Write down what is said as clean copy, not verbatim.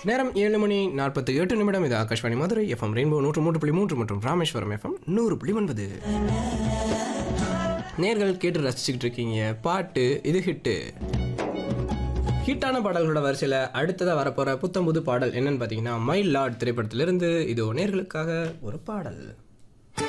நேரம் 7:48 இது Akashvani Madurai FM rainbow 103.3 மற்றும் ராமேஸ்வரம் எஃப்எம் 100.9. நேர்கள் கேட்டு ரசிச்சுக்கிட்டு இருக்கீங்க பாட்டு இது ஹிட்டான பாடல்களோட வரிசையில் அடுத்ததாக வரப்போகிற புத்தம் புது பாடல் என்னன்னு பார்த்தீங்கன்னா மை லார்ட் திரைப்படத்திலிருந்து இதோ நேர்களுக்காக ஒரு பாடல்.